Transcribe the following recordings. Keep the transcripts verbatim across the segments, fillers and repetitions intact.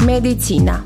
მედიცინა.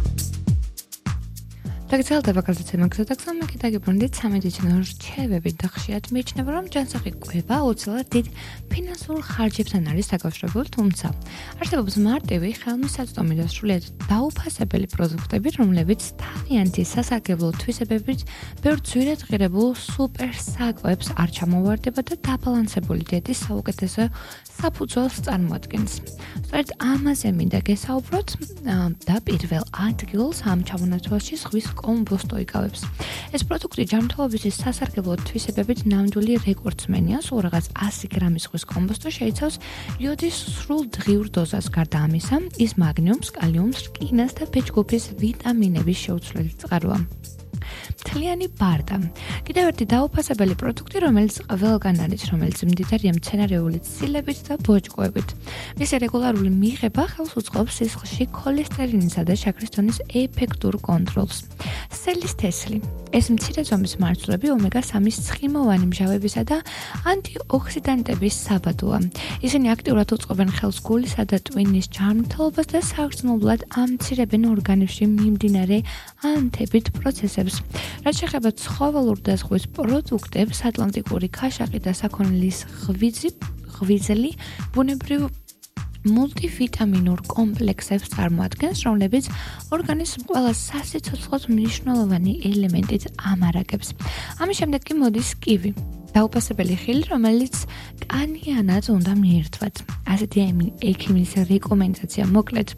დაგრძელდება გადაცემა გზადაგზავნა კი დაგიბრუნდით სამედიცინო რჩევებით და ხშირად მიიჩნევა, რომ ჯანსაღი კვება აუცილებლად დიდ ფინანსურ ხარჯებთან არის დაკავშირებული, თუმცა არსებობს მარტივი, ხელმისაწვდომი და სრულიად დაუფასებელი პროდუქტები, რომლებიც თავიანთი სასარგებლო თვისებებით ბევრ ძვირად ღირებულ სუპერ საკვებს არ ჩამოვარდება და დაბალანსებული დიეტის საუკეთესო საფუძველს წარმოადგენს. სწორედ ამაზე მინდა გესაუბროთ და პირველ ადგილს ამ ჩამონათვალში ზღვის კომბოსტო იკავებს. ეს პროდუქტი ჯანმრთელობის სასარგებლო თვისებებით ნამდვილი რეკორდსმენია, სულ რაღაც ასი გრამის ზღვის კომბოსტო შეიცავს იოდის სრულ დღიურ დოზას. გარდა ამისა, ის მაგნიუმს, კალიუმს, რკინას და ბ ჯგუფის ვიტამინების შეუცვლელი წყაროა. მთლიანი ბარდა. კიდევ ერთი დაუფასებელი პროდუქტი, რომელიც ყველგან არის, რომელიც მდიდარია მცენარეული ცილებით და ბოჭკოებით. მისი რეგულარული მიღება ხელს უწყობს სისხლში ქოლესტერინისა და შაქრის დონის ეფექტურ კონტროლს. სელის თესლი. ეს მცირე ზომის მარცვლები ომეგა სამის ცხიმოვანი მჟავებისა და ანტიოქსიდანტების საბადოა. ისინი აქტიურად უწყობენ ხელს გულისა და ტვინის ჯანმრთელობას და საგრძნობლად ამცირებენ ორგანიზმში მიმდინარე ანთებით პროცესებს. რაც შეეხება ცხოველურ და ზღვის პროდუქტებს, ატლანტიკური ქაშაყი და საქონლის ღვიძლი, ღვიძლი ბუნებრივ მულტივიტამინურ კომპლექსებს წარმოადგენს, რომლებიც ორგანიზმს ყველა სასიცოცხლოდ მნიშვნელოვანი ელემენტით ამარაგებს. ამის შემდეგ კი მოდის კივი. დაუფასებელი ხილი, რომელიც კანიანად უნდა მიირთვათ. ასეთი ექიმის რეკომენდაცია მოკლედ.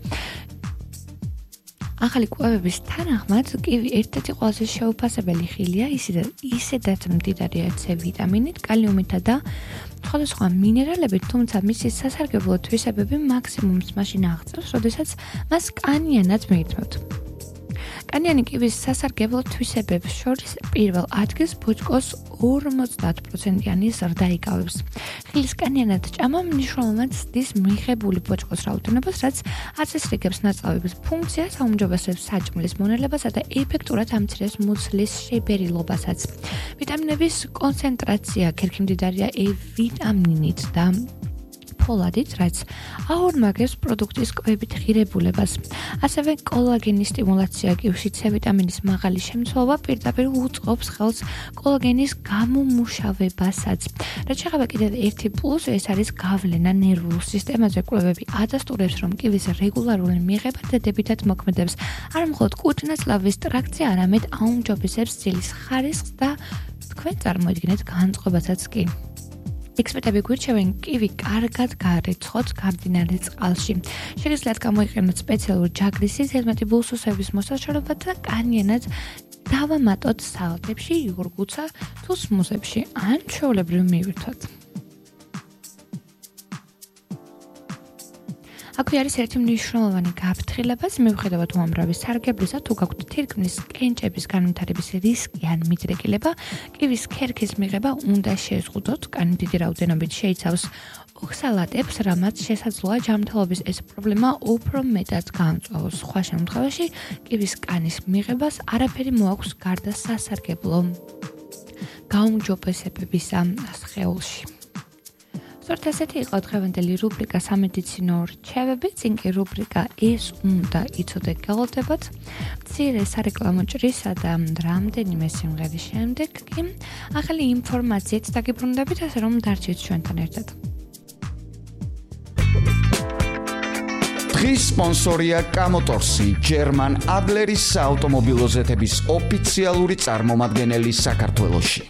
ახალი კვებების თანახმად, კივი ერთ-ერთი ყველაზე შეუფასებელი ხილია, ისედაც მდიდარია C ვიტამინით, კალიუმითა და სხვადასხვა მინერალებით, თუმცა მისი სასარგებლო თვისებები მაქსიმუმს მაშინ აღწევს, როდესაც მას კანიანად მიირთმევთ. კანიანი კივის სასარგებლო თვისებებს შორის პირველ ადგილს ბოჭკოს ორმოცდაათ პროცენტიანი ზრდა იკავებს. ხილის კანიანად ჭამა მნიშვნელოვნად ზრდის მიღებული ბოჭკოს რაოდენობას, რაც აწესრიგებს ნაწლავების ფუნქციას, აუმჯობესებს საჭმლის მონელებასა და ეფექტურად ამცირებს მუცლის შებერილობასაც. ვიტამინების კონცენტრაცია ქერქი მდიდარია E ვიტამინით და ფოლადით, რაც აორმაგებს პროდუქტის კვებით ღირებულებას. ასევე კოლაგენის სტიმულაცია კივში C ვიტამინის მაღალი შემცველობა პირდაპირ უწყობს ხელს კოლაგენის გამომუშავებასაც. რაც შეეხება კიდევ ერთი პლუსი, ეს არის გავლენა ნერვულ სისტემაზე. კვლევები ადასტურებს, რომ კივის რეგულარული მიღება დადებითად მოქმედებს არა მხოლოდ კუჭ-ნაწლავის ტრაქტზე, არამედ აუმჯობესებს ცილის ხარისხს და თქვენ წარმოიდგინეთ განწყობასაც კი. ექსპერტები გვირჩევენ კივი კარგად გარიცხოთ გამდინარე წყალში. შეგიძლიათ გამოიყენოთ სპეციალურ ჯაგრისის ზედმეტი ბულსუსების მოსაშორებლად და კანიანად დავამატოთ საალთებში, იოგურტსა თუ სმუზებში, ან ჩვეულებრივ მივირთვათ. აქვე არის ერთი მნიშვნელოვანი გაფრთხილებაც, მიუხედავად უამრავი სარგებლისა, თუ გაქვთ თირკმლის კენჭების განვითარების რისკი ან მიდრეკილება, კივის ქერქის მიღება უნდა შეზღუდოთ. კანი დიდი რაოდენობით შეიცავს ოქსალატებს, რამაც შესაძლოა ჯანმრთელობის ეს პრობლემა უფრო მეტად გაამწვავოს. სხვა შემთხვევაში კივის კანის მიღებას არაფერი მოაქვს გარდა სასარგებლო გაუმჯობესებებისა სხეულში. სწორედ ასეთი იყო დღევანდელი რუბრიკა სამედიცინო რჩევები, წინ კი რუბრიკა ეს უნდა იცოდე გელოდებათ. მცირე სარეკლამო ჭრისა და რამდენიმე სიმღერის შემდეგ კი ახალი ინფორმაციით დაგიბრუნდებით, ასე რომ დარჩით ჩვენთან ერთად. დღის სპონსორია კამოტორსი, ჯერმან ადლერის საავტომობილო ზეთების ოფიციალური წარმომადგენელი საქართველოში.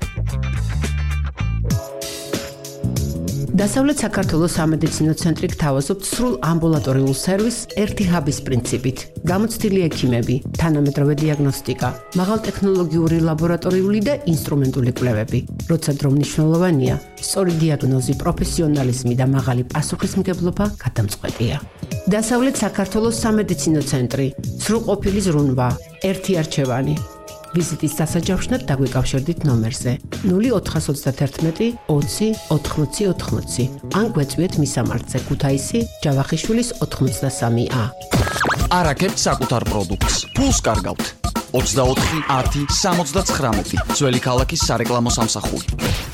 დასავლეთ საქართველოს სამედიცინო ცენტრი გთავაზობთ სრულ ამბულატორიულ სერვისს ერთი ჰაბის პრინციპით. გამოცდილი ექიმები, თანამედროვე დიაგნოსტიკა, მაღალტექნოლოგიური ლაბორატორიული და ინსტრუმენტული კვლევები. როცა დრო მნიშვნელოვანია, სწორი დიაგნოზი, პროფესიონალიზმი და მაღალი პასუხისმგებლობა გადამწყვეტია. დასავლეთ საქართველოს სამედიცინო ცენტრი, სრულყოფილი ზრუნვა, ერთი არჩევანი. ვიზიტის დასაჯავშნად დაგვიკავშირდით ნომერზე ნული ოთხას ოცდაათერთმეტი ოცი ოთხმოცი ოთხმოცი ან გვეწვიეთ მისამართზე ქუთაისი ჯავახიშვილის ოთხმოცდასამი A. არაკებთ საკუთარ პროდუქტს. ფულს კარგავთ. ოცდაოთხი ათი სამოცდათხრამეტი ძველი ქალაქის სარეკლამო სამსახური.